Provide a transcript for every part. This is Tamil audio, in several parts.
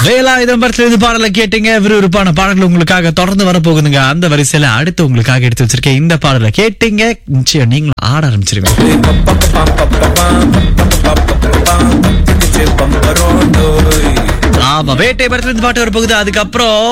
வேலாயுதம் படத்துல பாடலை கேட்டீங்க. விறுவிறுப்பான பாடல்கள் உங்களுக்காக தொடர்ந்து வரப்போகுதுங்க. அந்த வரிசையில அடுத்து உங்களுக்காக எடுத்து வச்சிருக்கேன் இந்த பாடலை கேட்டீங்க. நிச்சயம் நீங்களும் ஆட ஆரம்பிச்சிருவீங்க. ஆமா, வேட்டை படத்துல இருந்து பாட்டு வரப்போகுது. அதுக்கப்புறம்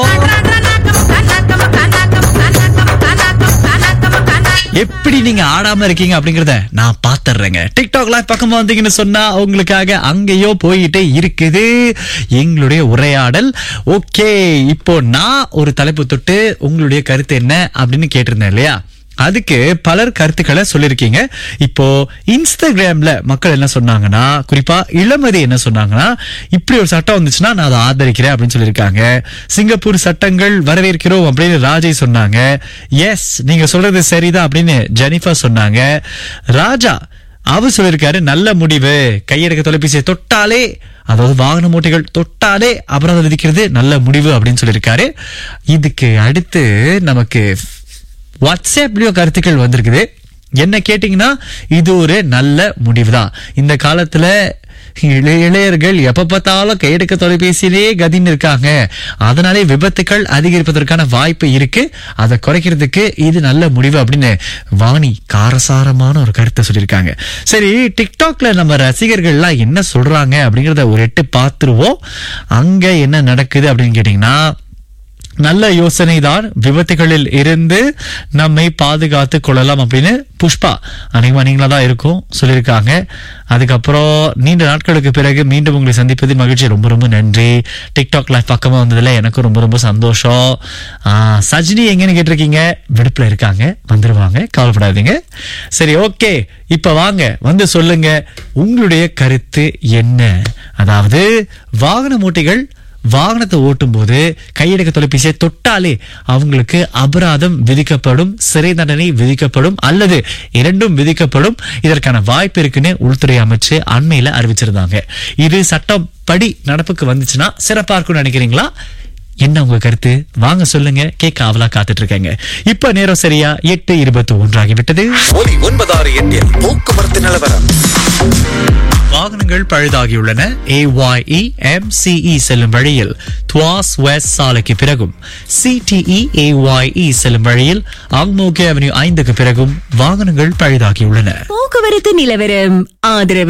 எப்படி நீங்க ஆடாம இருக்கீங்க அப்படிங்கறத நான் பாத்துறேங்க. டிக்டாக் லைவ் பக்கமா வந்தீங்கன்னு சொன்னா உங்களுக்காக அங்கேயோ போயிட்டே இருக்குது எங்களுடைய உரையாடல். ஓகே, இப்போ நான் ஒரு தலைப்பு தொட்டு உங்களுடைய கருத்து என்ன அப்படின்னு கேட்டிருந்தேன் இல்லையா? அதுக்கு பலர் கருத்துக்களை சொல்லிருக்கீங்க. இப்போ இன்ஸ்டாகிராம்ல மக்கள் என்ன சொன்னாங்கன்னா, குறிப்பா இளமதி என்ன சொன்னாங்கன்னா, இப்படி ஒரு சட்டம் வந்துச்சுன்னா நான் அதை ஆதரிக்கிறேன் அப்படின்னு சொல்லியிருக்காங்க. சிங்கப்பூர் சட்டங்கள் வரவேற்கிறோம் அப்படின்னு ராஜை சொன்னாங்க. எஸ், நீங்க சொல்றது சரிதான் அப்படின்னு ஜெனிஃபர் சொன்னாங்க. ராஜா அவர் சொல்லியிருக்காரு, நல்ல முடிவு, கையெடுக்க தொலைபேசியை தொட்டாலே, அதாவது வாகன ஓட்டிகள் தொட்டாலே அபராதம் விதிக்கிறது நல்ல முடிவு அப்படின்னு சொல்லியிருக்காரு. இதுக்கு அடுத்து நமக்கு வாட்ஸ்அப்லயும் கருத்துக்கள் வந்திருக்குது. என்ன கேட்டீங்கன்னா, இது ஒரு நல்ல முடிவுதான். இந்த காலத்துல இளையர்கள் எப்ப பார்த்தாலும் கையெடுக்க தொலைபேசியிலேயே கதின்னு இருக்காங்க. அதனாலே விபத்துக்கள் அதிகரிப்பதற்கான வாய்ப்பு இருக்கு. அதை குறைக்கிறதுக்கு இது நல்ல முடிவு அப்படின்னு வாணி காரசாரமான ஒரு கருத்தை சொல்லியிருக்காங்க. சரி, டிக்டாக்ல நம்ம ரசிகர்கள்லாம் என்ன சொல்றாங்க அப்படிங்கறத ஒரு எட்டு பார்த்துருவோம். அங்க என்ன நடக்குது அப்படின்னு கேட்டீங்கன்னா, நல்ல யோசனை தான், விபத்துகளில் இருந்து நம்மை பாதுகாத்து கொள்ளலாம் அப்படின்னு புஷ்பா அநேகமா நீங்களா தான் இருக்கும் சொல்லியிருக்காங்க. அதுக்கப்புறம் நீண்ட நாட்களுக்கு பிறகு மீண்டும் உங்களை சந்திப்பதில் மகிழ்ச்சி, ரொம்ப ரொம்ப நன்றி. டிக்டாக் லைவ் பக்கமா வந்ததுல எனக்கும் ரொம்ப ரொம்ப சந்தோஷம். சஜினி எங்கன்னு கேட்டிருக்கீங்க, விடுப்புல இருக்காங்க, வந்துருவாங்க, கவலைப்படாதீங்க. சரி, ஓகே, இப்ப வாங்க வந்து சொல்லுங்க உங்களுடைய கருத்து என்ன. அதாவது வாகன ஓட்டிகள் வாகனத்தை ஓட்டும் போது கையெடுக்க தொலைபேசியை தொட்டாலே அவங்களுக்கு அபராதம் விதிக்கப்படும், சிறை தண்டனை விதிக்கப்படும், அல்லது இரண்டும் விதிக்கப்படும். இதற்கான வாய்ப்பு இருக்குன்னு உள்துறை அமைச்சு அண்மையில அறிவிச்சிருந்தாங்க. இது சட்டம் படி நடப்புக்கு வந்துச்சுன்னா சிறப்பா இருக்கும்னு நினைக்கிறீங்களா? என்ன உங்க கருத்து? வாங்க சொல்லுங்க, கேட்க ஆவலா காத்துட்டு இருக்கேங்க. இப்ப நேரம் சரியா 8:21 ஆகிவிட்டது. போக்குவரத்து நிலவரம். வாகனங்கள் பழுதாகியுள்ளன. AYE MCE செல்லும் வழியில் துவாஸ் வெஸ்ட் சாலைக்கு பிறகும், CTE AYE செல்லும் வழியில் அங்மோகே அவென்யூ 5க்கு பிறகும் வாகனங்கள் பழுதாகியுள்ளன. போக்குவரத்து நிலவரம் ஆதரவு